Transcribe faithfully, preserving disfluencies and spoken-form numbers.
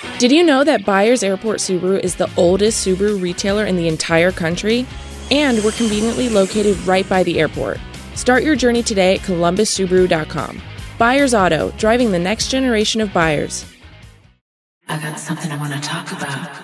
Did you know that Byers Airport Subaru is the oldest Subaru retailer in the entire country? And we're conveniently located right by the airport. Start your journey today at columbus subaru dot com. Byers Auto, driving the next generation of buyers. I got something I want to talk about.